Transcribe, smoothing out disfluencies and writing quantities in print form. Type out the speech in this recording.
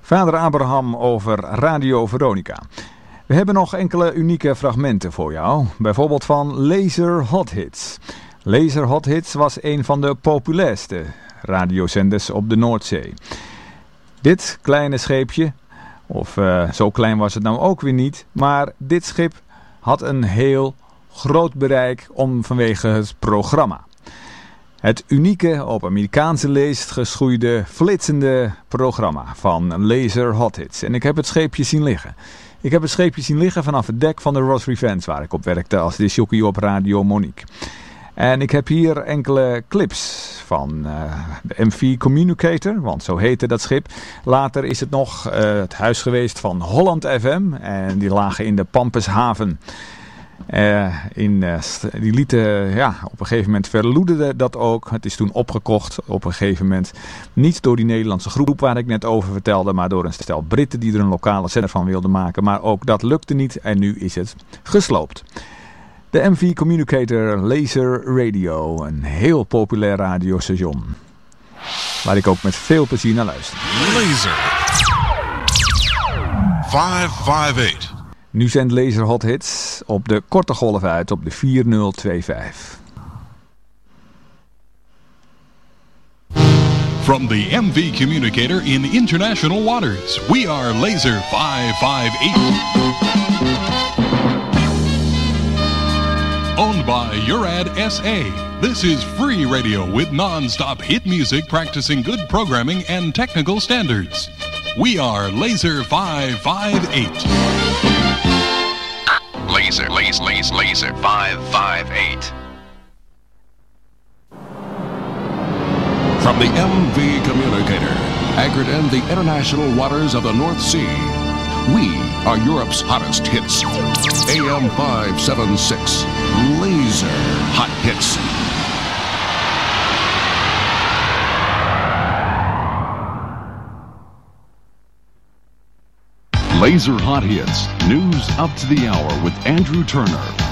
Vader Abraham over Radio Veronica. We hebben nog enkele unieke fragmenten voor jou. Bijvoorbeeld van Laser Hot Hits. Laser Hot Hits was een van de populairste radiozenders op de Noordzee. Dit kleine scheepje, of zo klein was het nou ook weer niet, maar dit schip had een heel groot bereik vanwege het programma. Het unieke, op Amerikaanse leest geschoeide, flitsende programma van Laser Hot Hits. En ik heb het scheepje zien liggen. Ik heb het scheepje zien liggen vanaf het dek van de Ross Revenge, waar ik op werkte als discjockey op Radio Monique. En ik heb hier enkele clips van de MV Communicator, want zo heette dat schip. Later is het nog het huis geweest van Holland FM en die lagen in de Pampushaven. Die lieten, op een gegeven moment verloederde dat ook. Het is toen opgekocht op een gegeven moment. Niet door die Nederlandse groep waar ik net over vertelde, maar door een stel Britten die er een lokale zender van wilden maken. Maar ook dat lukte niet en nu is het gesloopt. De MV Communicator Laser Radio, een heel populair radiostation. Waar ik ook met veel plezier naar luister. Laser 558. Nu zendt Laser Hot Hits op de korte golf uit op de 4025. From the MV Communicator in international waters, we are Laser 558. Owned by Urad SA, this is free radio with non-stop hit music practicing good programming and technical standards. We are Laser 558. Laser 558. From the MV Communicator, anchored in the international waters of the North Sea, we are Europe's hottest hits. AM 576, Laser Hot Hits. Laser Hot Hits, news up to the hour with Andrew Turner.